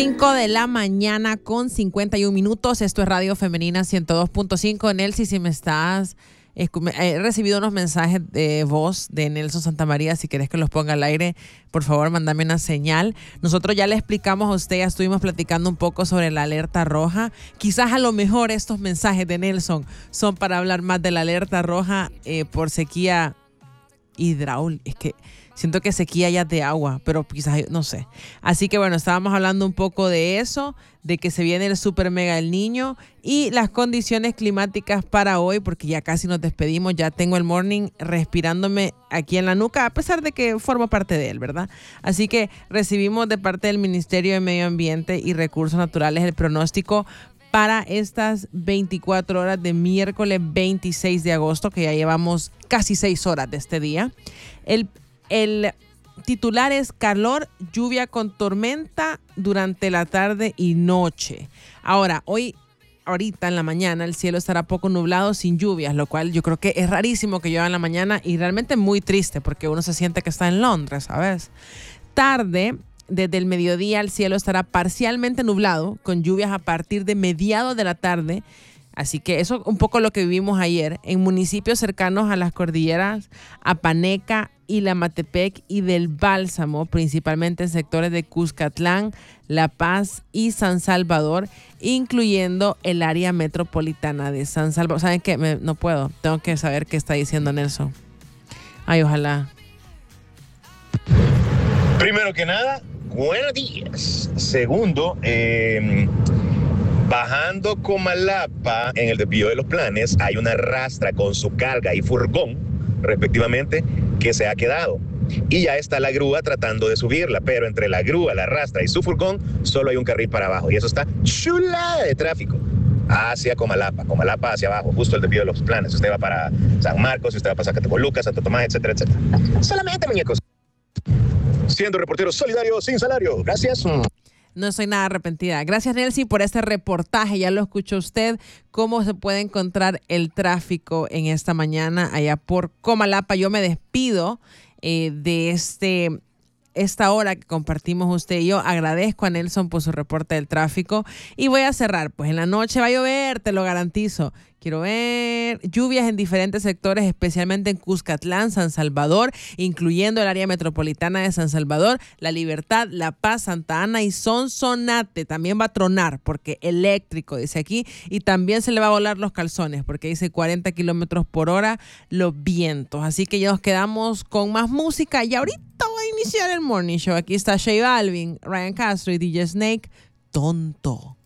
5 de la mañana con 51 minutos. Esto es Radio Femenina 102.5. Nelcy, si me estás... he recibido unos mensajes de voz de Nelson Santamaría. Si querés que los ponga al aire, por favor, mándame una señal. Nosotros ya le explicamos a usted, ya estuvimos platicando un poco sobre la alerta roja. Quizás a lo mejor estos mensajes de Nelson son para hablar más de la alerta roja por sequía hidráulica. Es que siento que sequía ya de agua, pero quizás, no sé. Así que bueno, estábamos hablando un poco de eso, de que se viene el super mega El Niño y las condiciones climáticas para hoy, porque ya casi nos despedimos. Ya tengo el morning respirándome aquí en la nuca, a pesar de que formo parte de él, ¿verdad? Así que recibimos de parte del Ministerio de Medio Ambiente y Recursos Naturales el pronóstico para estas 24 horas de miércoles 26 de agosto, que ya llevamos casi 6 horas de este día. El titular es calor, lluvia con tormenta durante la tarde y noche. Ahora, ahorita en la mañana el cielo estará poco nublado sin lluvias, lo cual yo creo que es rarísimo que llueva en la mañana y realmente muy triste porque uno se siente que está en Londres, ¿sabes? Tarde, desde el mediodía el cielo estará parcialmente nublado con lluvias a partir de mediados de la tarde. Así que eso un poco lo que vivimos ayer en municipios cercanos a las cordilleras Apaneca y Lamatepec y del Bálsamo, principalmente en sectores de Cuscatlán, La Paz y San Salvador, incluyendo el área metropolitana de San Salvador. ¿Saben qué? No puedo. Tengo que saber qué está diciendo Nelson. Ay, ojalá. Primero que nada, buenos días. Segundo, bajando Comalapa, en el desvío de los Planes, hay una rastra con su carga y furgón, respectivamente, que se ha quedado. Y ya está la grúa tratando de subirla, pero entre la grúa, la rastra y su furgón, solo hay un carril para abajo. Y eso está chulada de tráfico hacia Comalapa hacia abajo, justo el desvío de los Planes. Usted va para San Marcos, usted va para Zacatecoluca, Santo Tomás, etcétera, etcétera. Solamente, muñecos. Siendo reportero solidario sin salario. Gracias. No soy nada arrepentida. Gracias, Nelcy, por este reportaje. Ya lo escuchó usted. ¿Cómo se puede encontrar el tráfico en esta mañana allá por Comalapa? Yo me despido de esta hora que compartimos usted y yo. Agradezco a Nelson por su reporte del tráfico y voy a cerrar. Pues en la noche va a llover, te lo garantizo. Quiero ver lluvias en diferentes sectores, especialmente en Cuscatlán, San Salvador, incluyendo el área metropolitana de San Salvador, La Libertad, La Paz, Santa Ana y Sonsonate. También va a tronar porque eléctrico, dice aquí, y también se le va a volar los calzones porque dice 40 kilómetros por hora los vientos. Así que ya nos quedamos con más música y ahorita voy a iniciar el Morning Show. Aquí está J Balvin, Ryan Castro y DJ Snake, Tonto.